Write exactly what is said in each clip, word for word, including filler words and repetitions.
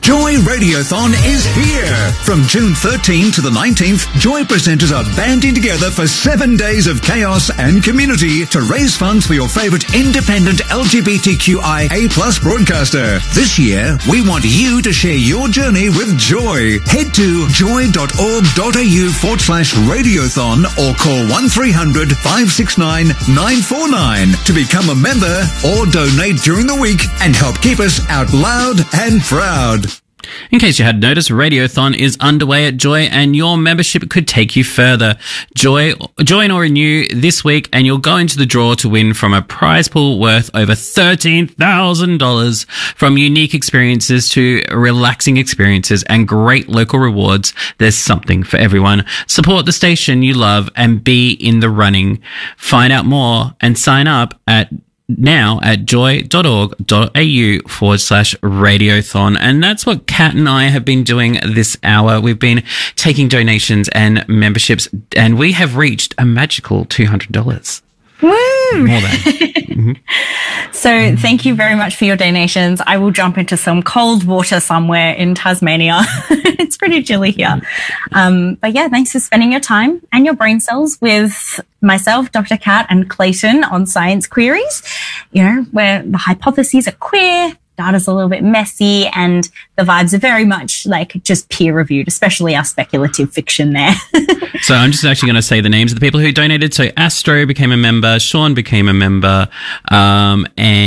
Joy Radiothon is here. From June thirteenth to the nineteenth, Joy presenters are banding together for seven days of chaos and community to raise funds for your favorite independent L G B T Q I A plus broadcaster. This year, we want you to share your journey with Joy. Head to joy.org.au forward slash radiothon or call one three hundred five six nine nine four nine to become a member or donate during the week and help keep us out loud and proud. In case you hadn't noticed, Radiothon is underway at Joy and your membership could take you further. Joy, join or renew this week and you'll go into the draw to win from a prize pool worth over thirteen thousand dollars. From unique experiences to relaxing experiences and great local rewards, there's something for everyone. Support the station you love and be in the running. Find out more and sign up at now at joy.org.au forward slash radiothon. And that's what Kat and I have been doing this hour. We've been taking donations and memberships and we have reached a magical two hundred dollars. Woo! More than. Mm-hmm. So thank you very much for your donations. I will jump into some cold water somewhere in Tasmania. It's pretty chilly here. Um, but yeah, thanks for spending your time and your brain cells with myself, Doctor Kat, and Clayton on Science Queries, you know, where the hypotheses are queer, data's a little bit messy, and the vibes are very much like just peer reviewed, especially our speculative fiction there. So I'm just actually going to say the names of the people who donated. So Astro became a member, Sean became a member, um,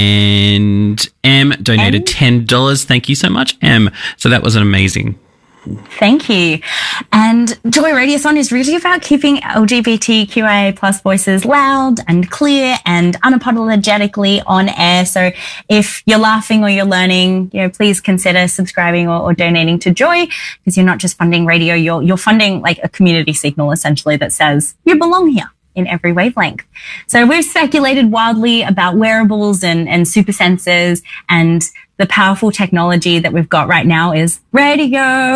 and M donated ten dollars. Thank you so much, M. So that was an amazing. Thank you. And Joy Radiothon is really about keeping L G B T Q I A plus voices loud and clear and unapologetically on air. So if you're laughing or you're learning, you know, please consider subscribing or, or donating to Joy, because you're not just funding radio, you're, you're funding like a community signal essentially that says you belong here in every wavelength. So we've speculated wildly about wearables and, and super sensors, and the powerful technology that we've got right now is radio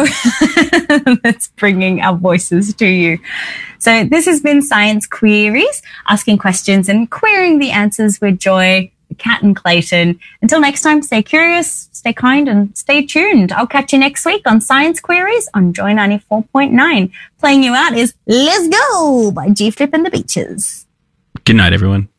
that's bringing our voices to you. So this has been Science Queries, asking questions and querying the answers with Joy, Kat and Clayton. Until next time, stay curious, stay kind, and stay tuned. I'll catch you next week on Science Queries on Joy ninety-four point nine. Playing you out is Let's Go by G-Flip and the Beaches. Good night, everyone.